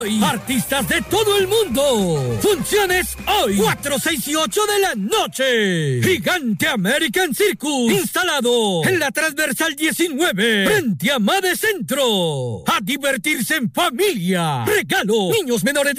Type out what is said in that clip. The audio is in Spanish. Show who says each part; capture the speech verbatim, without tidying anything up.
Speaker 1: Artistas de todo el mundo. Funciones hoy, cuatro, seis y ocho de la noche. Gigante American Circus, instalado en la transversal diecinueve, frente a Made Centro. A divertirse en familia. Regalo, niños menores de